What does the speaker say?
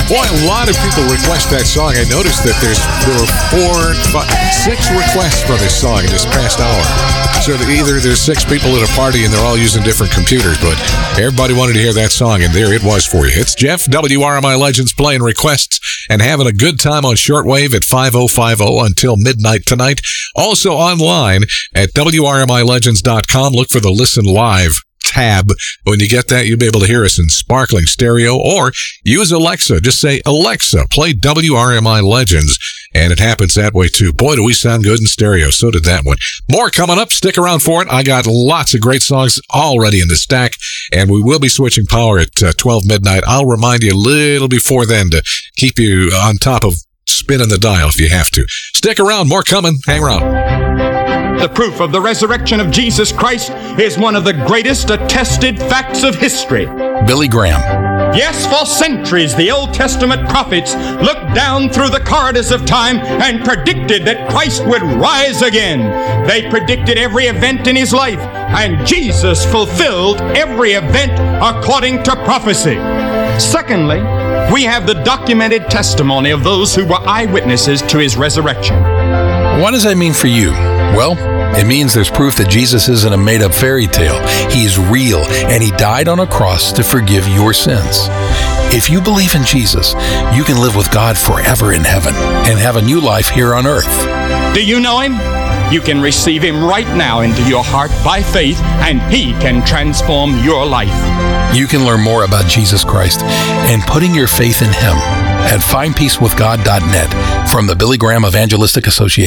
Boy, a lot of people request that song. I noticed that there were 6 requests for this song in this past hour. So that either there's 6 people at a party and they're all using different computers, but everybody wanted to hear that song, and there it was for you. It's Jeff, WRMI Legends, playing requests and having a good time on shortwave at 5050 until midnight tonight. Also online at WRMILegends.com. Look for the Listen Live tab. When you get that, you'll be able to hear us in sparkling stereo, or use Alexa. Just say, Alexa, play WRMI Legends, and it happens that way too. Boy, do we sound good in stereo. So did that one. More coming up. Stick around for it. I got lots of great songs already in the stack, and we will be switching power at 12 midnight. I'll remind you a little before then to keep you on top of spinning the dial if you have to. Stick around. More coming. Hang around. The proof of the resurrection of Jesus Christ is one of the greatest attested facts of history. Billy Graham. Yes, for centuries, the Old Testament prophets looked down through the corridors of time and predicted that Christ would rise again. They predicted every event in his life, and Jesus fulfilled every event according to prophecy. Secondly, we have the documented testimony of those who were eyewitnesses to his resurrection. What does that mean for you? Well, it means there's proof that Jesus isn't a made-up fairy tale. He's real, and he died on a cross to forgive your sins. If you believe in Jesus, you can live with God forever in heaven and have a new life here on earth. Do you know him? You can receive him right now into your heart by faith, and he can transform your life. You can learn more about Jesus Christ and putting your faith in him at findpeacewithgod.net from the Billy Graham Evangelistic Association.